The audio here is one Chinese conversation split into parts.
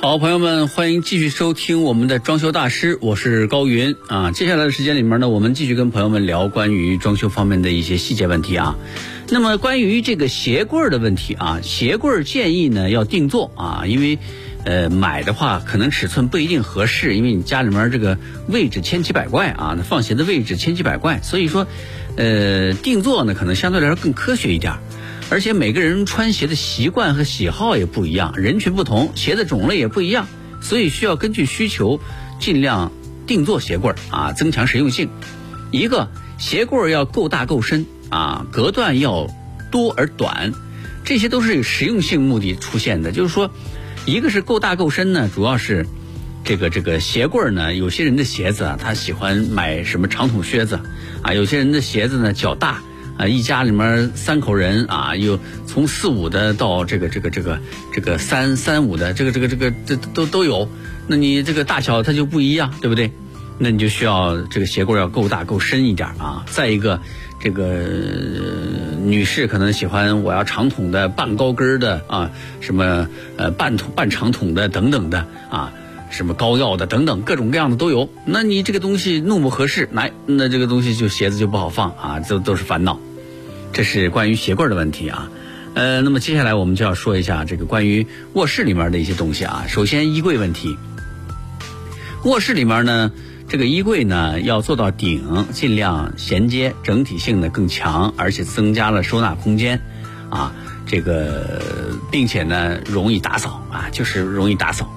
好，朋友们，欢迎继续收听我们的装修大师，我是高云啊。接下来的时间里面呢，我们继续跟朋友们聊关于装修方面的一些细节问题啊。那么关于这个鞋柜的问题啊，鞋柜建议呢要定做啊，因为买的话可能尺寸不一定合适，因为你家里面这个位置千奇百怪啊，那放鞋的位置千奇百怪，所以说定做呢可能相对来说更科学一点。而且每个人穿鞋的习惯和喜好也不一样，人群不同，鞋的种类也不一样，所以需要根据需求尽量定做鞋柜啊，增强实用性。一个鞋柜要够大够深啊，隔断要多而短，这些都是有实用性目的出现的。就是说，一个是够大够深呢，主要是这个鞋柜呢，有些人的鞋子啊，他喜欢买什么长筒靴子啊，有些人的鞋子呢脚大。一家里面3口人啊，有从4、5的到这个3、5的，这都有。那你这个大小它就不一样，对不对？那你就需要这个鞋柜要够大够深一点啊。再一个，这个女士可能喜欢我要长筒的、半高跟的啊，什么半长筒的等等的啊。什么高腰的等等各种各样的都有，那你这个东西弄不合适，那这个东西就鞋子就不好放啊，都是烦恼。这是关于鞋柜的问题啊。那么接下来我们就要说一下这个关于卧室里面的一些东西啊。首先衣柜问题，卧室里面呢，这个衣柜呢要做到顶，尽量衔接，整体性呢更强，而且增加了收纳空间啊。这个并且呢容易打扫啊，就是容易打扫。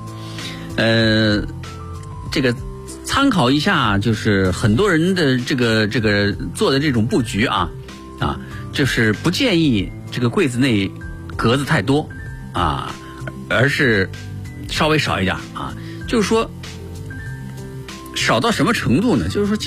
这个参考一下，就是很多人的这个做的这种布局啊，就是不建议这个柜子内格子太多啊，而是稍微少一点啊。就是说少到什么程度呢？就是说